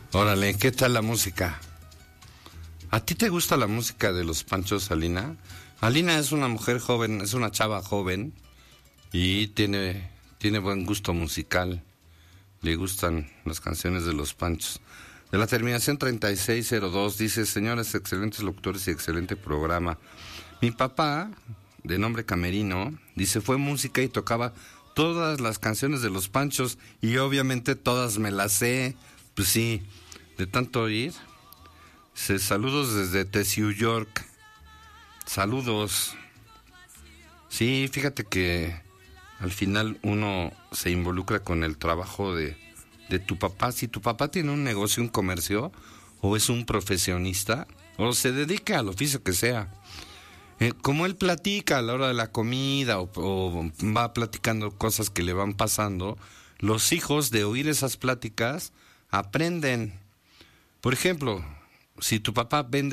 Órale, ¿qué tal la música? ¿A ti te gusta la música de los Panchos, Alina? Alina es una mujer joven, es una chava joven y tiene buen gusto musical. Le gustan las canciones de los Panchos. De la terminación 3602 dice: señores, excelentes locutores y excelente programa. Mi papá, de nombre Camerino, dice, fue música y tocaba todas las canciones de los Panchos y obviamente todas me las sé. Pues sí, de tanto oír. Saludos desde Tessiu York. Saludos. Sí, fíjate que al final uno se involucra con el trabajo de tu papá. Si tu papá tiene un negocio, un comercio, o es un profesionista, o se dedica al oficio que sea, como él platica a la hora de la comida, o va platicando cosas que le van pasando, los hijos de oír esas pláticas aprenden. Por ejemplo, si tu papá vende